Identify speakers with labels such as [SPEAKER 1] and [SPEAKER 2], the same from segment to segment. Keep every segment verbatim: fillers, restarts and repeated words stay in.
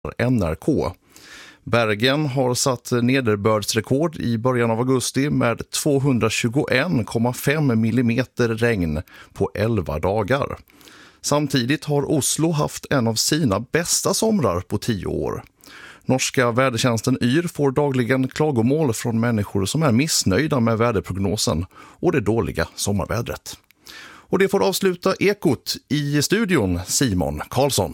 [SPEAKER 1] N R K. Bergen har satt nederbördsrekord i början av augusti med tvåhundratjugoen komma fem millimeter regn på elva dagar. Samtidigt har Oslo haft en av sina bästa somrar på tio år. Norska vädertjänsten Yr får dagligen klagomål från människor som är missnöjda med väderprognosen och det dåliga sommarvädret. Och det får avsluta Ekot. I studion Simon Karlsson.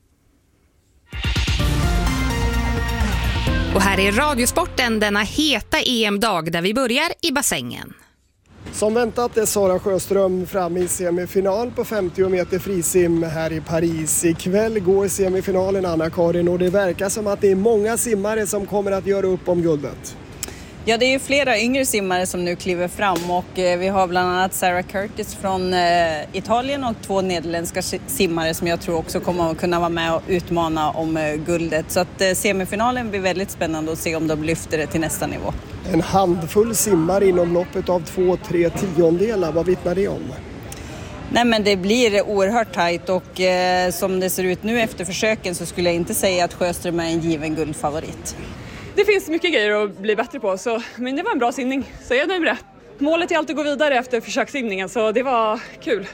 [SPEAKER 2] Och här är Radiosporten denna heta E M-dag där vi börjar i bassängen.
[SPEAKER 3] Som väntat är Sara Sjöström fram i semifinal på femtio meter frisim här i Paris. Ikväll går semifinalen, Anna-Karin, och det verkar som att det är många simmare som kommer att göra upp om guldet.
[SPEAKER 4] Ja, det är ju flera yngre simmare som nu kliver fram och vi har bland annat Sarah Curtis från Italien och två nederländska simmare som jag tror också kommer att kunna vara med och utmana om guldet. Så att semifinalen blir väldigt spännande att se om de lyfter det till nästa nivå.
[SPEAKER 3] En handfull simmare inom loppet av två, tre tiondelar, vad vittnar det om?
[SPEAKER 4] Nej, men det blir oerhört tajt och eh, som det ser ut nu efter försöken så skulle jag inte säga att Sjöström är en given guldfavorit.
[SPEAKER 5] Det finns mycket grejer att bli bättre på, så, men det var en bra simning, så jag är nöjd med det. Målet är alltid att gå vidare efter försökssimningen, så det var kul.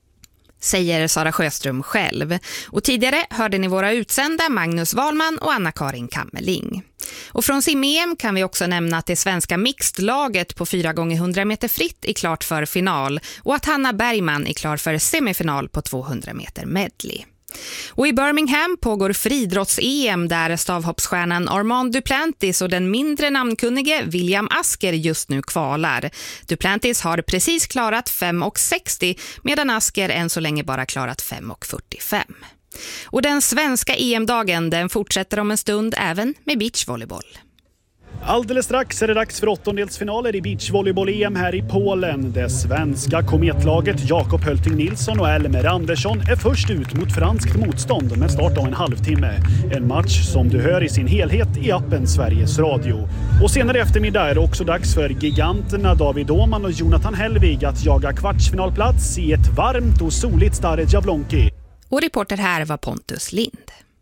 [SPEAKER 2] Säger Sara Sjöström själv. Och tidigare hörde ni våra utsända Magnus Wahlman och Anna-Karin Kammerling. Och från sim-E M kan vi också nämna att det svenska mixed-laget på fyra gånger hundra meter fritt är klart för final och att Hanna Bergman är klar för semifinal på tvåhundra meter medley. Och i Birmingham pågår friidrotts-E M där stavhoppsstjärnan Armand Duplantis och den mindre namnkunnige William Asker just nu kvalar. Duplantis har precis klarat fem komma sextio medan Asker än så länge bara klarat fem komma fyrtiofem. Och den svenska E M-dagen den fortsätter om en stund även med beachvolleyboll.
[SPEAKER 6] Alldeles strax är det dags för åttondelsfinaler i beachvolleyboll-E M här i Polen. Det svenska kometlaget Jakob Hölting Nilsson och Elmer Andersson är först ut mot franskt motstånd med start om en halvtimme. En match som du hör i sin helhet i appen Sveriges Radio. Och senare i eftermiddag är det också dags för giganterna David Åman och Jonathan Hellvig att jaga kvartsfinalplats i ett varmt och soligt Stare Jablonki.
[SPEAKER 2] Och reporter här var Pontus Lind.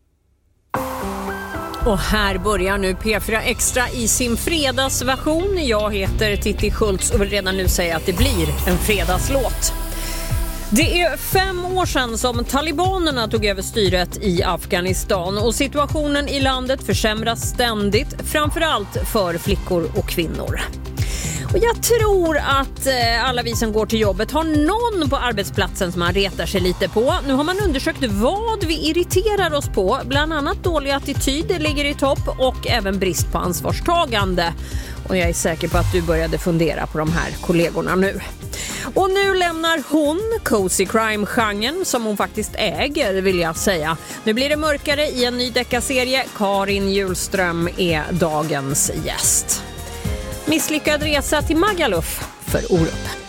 [SPEAKER 7] Och här börjar nu P fyra Extra i sin fredagsversion. Jag heter Titti Schultz och vill redan nu säga att det blir en fredagslåt. Det är fem år sedan som talibanerna tog över styret i Afghanistan och situationen i landet försämras ständigt, framförallt för flickor och kvinnor. Och jag tror att alla vi som går till jobbet har någon på arbetsplatsen som man retar sig lite på. Nu har man undersökt vad vi irriterar oss på. Bland annat dålig attityd ligger i topp och även brist på ansvarstagande. Och jag är säker på att du började fundera på de här kollegorna nu. Och nu lämnar hon cozy crime-genren som hon faktiskt äger, vill jag säga. Nu blir det mörkare i en ny deckarserie. Karin Hjulström är dagens gäst. Misslyckad resa till Magaluf för Orup.